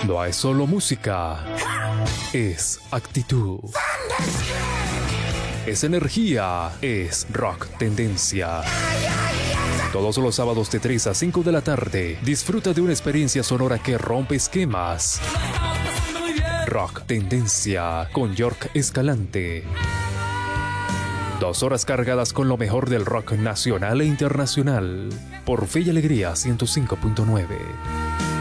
No es solo música, es actitud. Es energía, es rock tendencia. Todos los sábados de 3 a 5 de la tarde, disfruta de una experiencia sonora que rompe esquemas. Rock Tendencia con York Escalante. 2 horas cargadas con lo mejor del rock nacional e internacional. Por Fe y Alegría 105.9.